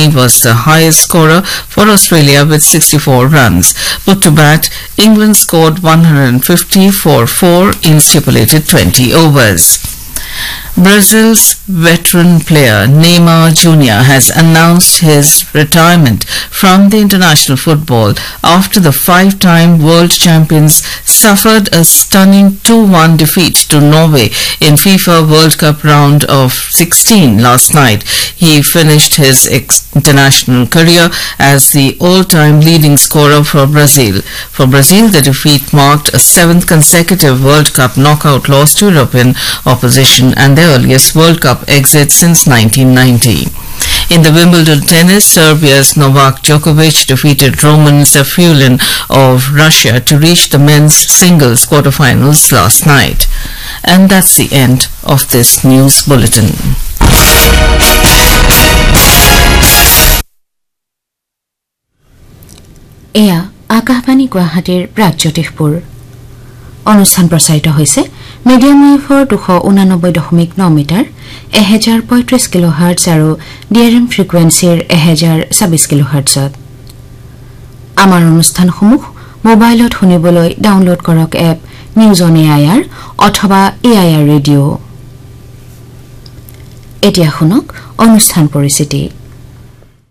Dhoni was the highest scorer for Australia with 64 runs. Put to bat, England scored 150 for 4 in stipulated 20 overs. Brazil's veteran player Neymar Jr. has announced his retirement from the international football after the 5-time world champions suffered a stunning 2-1 defeat to Norway in FIFA World Cup round of 16 last night. He finished his international career as the all-time leading scorer for Brazil. For Brazil, the defeat marked a 7th consecutive World Cup knockout loss to European opposition and their earliest World Cup exit since 1990. In the Wimbledon tennis, Serbia's Novak Djokovic defeated Roman Safulin of Russia to reach the men's singles quarterfinals last night. And that's the end of this news bulletin. এয়া আকাশবাণী গুৱাহাটীৰ প্ৰাগজ্যোতিষপুৰ অনুষ্ঠান প্ৰচাৰিত হৈছে medium ৱেভৰ 289.9 metre 1035 কিলোহাৰ্টজ আৰু DRM ফ্ৰিকুৱেন্সিৰ 1026 কিলোহাৰ্টজত আমাৰ অনুষ্ঠানসমূহ মোবাইলত শুনিবলৈ ডাউনলোড কৰক এপ নিউজ অন এআইআৰ অথবা এআইআৰ ৰেডিঅ' এতিয়া শুনক অনুষ্ঠান পৰিচিতি